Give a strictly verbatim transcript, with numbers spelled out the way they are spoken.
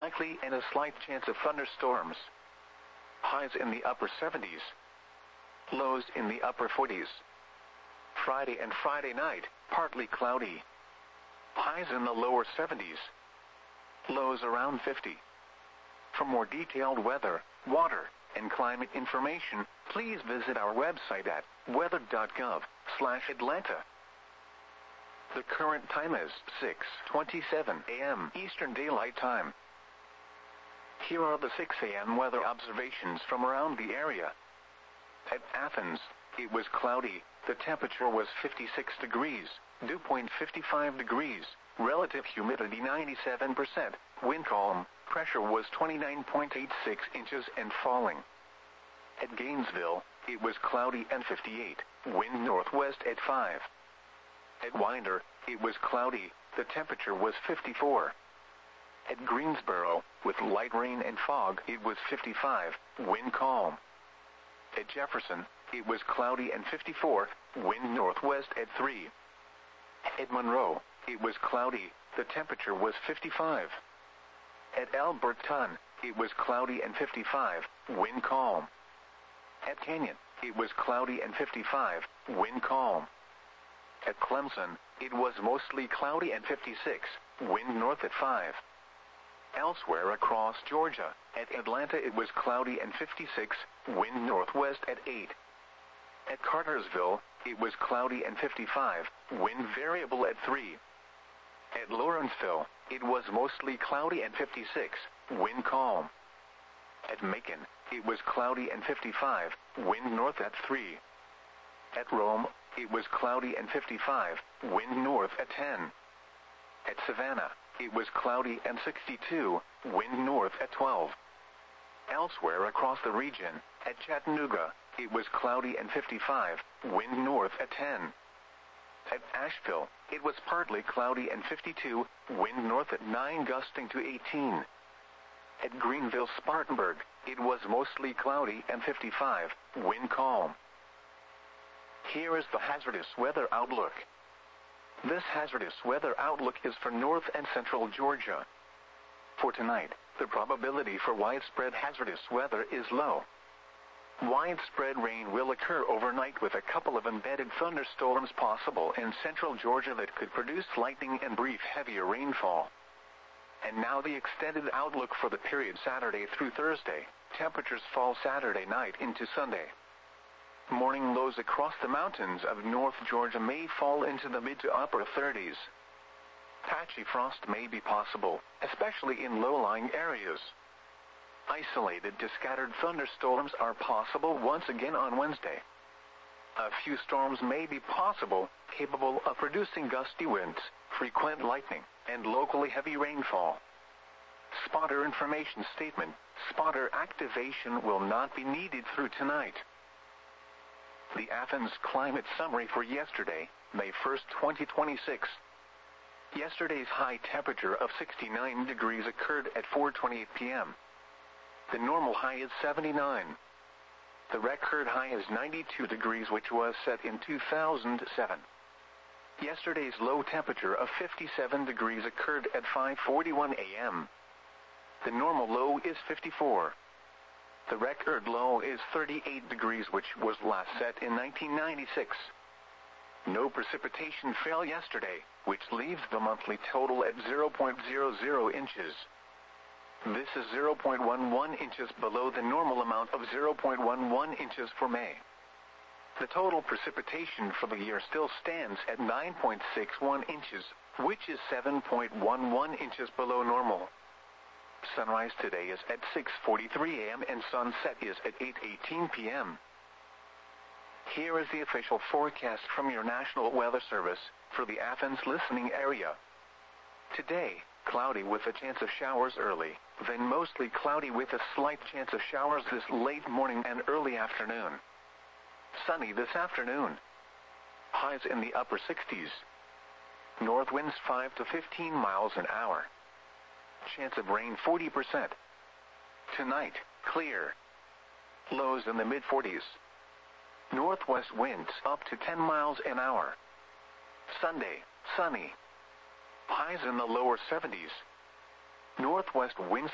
likely and a slight chance of thunderstorms. Highs in the upper seventies. Lows in the upper forties. Friday and Friday night, partly cloudy. Highs in the lower seventies. Lows around fifty. For more detailed weather, water, and climate information, please visit our website at weather dot gov slash Atlanta. The current time is six twenty-seven a m Eastern Daylight Time. Here are the six a m weather observations from around the area. At Athens, it was cloudy, the temperature was fifty-six degrees, dew point fifty-five degrees, relative humidity ninety-seven percent, wind calm, pressure was twenty-nine point eight six inches and falling. At Gainesville, it was cloudy and fifty-eight, wind northwest at five. At Winder, it was cloudy, the temperature was fifty-four. At Greensboro, with light rain and fog, it was fifty-five, wind calm. At Jefferson, it was cloudy and fifty-four, wind northwest at three. At Monroe, it was cloudy, the temperature was fifty-five. At Alberton, it was cloudy and fifty-five, wind calm. At Canyon, it was cloudy and fifty-five, wind calm. At Clemson, it was mostly cloudy and fifty-six, wind north at five. Elsewhere across Georgia, at Atlanta it was cloudy and fifty-six, wind northwest at eight. At Cartersville, it was cloudy and fifty-five, wind variable at three. At Lawrenceville, it was mostly cloudy and fifty-six, wind calm. At Macon, it was cloudy and fifty-five, wind north at three. At Rome, it was cloudy and fifty-five, wind north at ten. At Savannah, it was cloudy and sixty-two, wind north at twelve. Elsewhere across the region, at Chattanooga, it was cloudy and fifty-five, wind north at ten. At Asheville, it was partly cloudy and fifty-two, wind north at nine gusting to eighteen. At Greenville-Spartanburg, it was mostly cloudy and fifty-five, wind calm. Here is the hazardous weather outlook. This hazardous weather outlook is for north and central Georgia. For tonight, the probability for widespread hazardous weather is low. Widespread rain will occur overnight with a couple of embedded thunderstorms possible in central Georgia that could produce lightning and brief heavier rainfall. And now the extended outlook for the period Saturday through Thursday. Temperatures fall Saturday night into Sunday. Morning lows across the mountains of North Georgia may fall into the mid to upper thirties. Patchy frost may be possible, especially in low-lying areas. Isolated to scattered thunderstorms are possible once again on Wednesday. A few storms may be possible, capable of producing gusty winds, frequent lightning, and locally heavy rainfall. Spotter information statement: spotter activation will not be needed through tonight. The Athens climate summary for yesterday, May first, twenty twenty-six. Yesterday's high temperature of sixty-nine degrees occurred at four twenty-eight p m The normal high is seventy-nine. The record high is ninety-two degrees, which was set in two thousand seven. Yesterday's low temperature of fifty-seven degrees occurred at five forty-one a m The normal low is fifty-four. The record low is thirty-eight degrees, which was last set in nineteen ninety-six. No precipitation fell yesterday, which leaves the monthly total at zero point zero zero inches. This is zero point one one inches below the normal amount of zero point one one inches for May. The total precipitation for the year still stands at nine point six one inches, which is seven point one one inches below normal. Sunrise today is at six forty-three a m and sunset is at eight eighteen p m Here is the official forecast from your National Weather Service for the Athens listening area. Today, cloudy with a chance of showers early, then mostly cloudy with a slight chance of showers this late morning and early afternoon. Sunny this afternoon. Highs in the upper sixties. North winds five to fifteen miles an hour. Chance of rain forty percent. Tonight, clear. Lows in the mid forties. Northwest winds up to ten miles an hour. Sunday, sunny. Highs in the lower seventies. Northwest winds